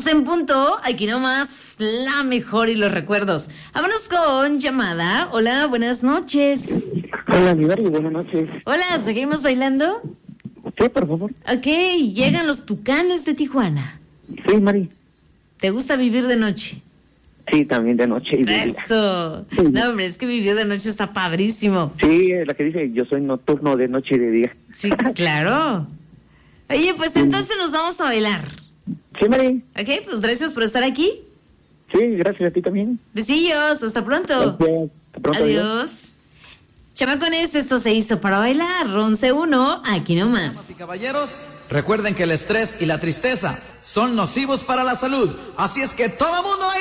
2 en punto, aquí nomás, la mejor y los recuerdos. Vámonos con llamada. Hola, buenas noches. Hola, mi Mari, buenas noches. Hola, ¿seguimos bailando? Sí, por favor. Ok, llegan los Tucanes de Tijuana. Sí, Mari. ¿Te gusta vivir de noche? Sí, también de noche y de día. Eso. Sí. No, hombre, es que vivir de noche está padrísimo. Sí, es la que dice, yo soy nocturno de noche y de día. Sí, claro. Oye, pues entonces nos vamos a bailar. Sí, Mari. Ok, pues gracias por estar aquí. Sí, gracias a ti también. Besillos, hasta pronto. Gracias. Hasta pronto, Adiós. Chamacones, esto se hizo para bailar. Ronce 1, aquí nomás. Damas y caballeros, recuerden que el estrés y la tristeza son nocivos para la salud. Así es que todo mundo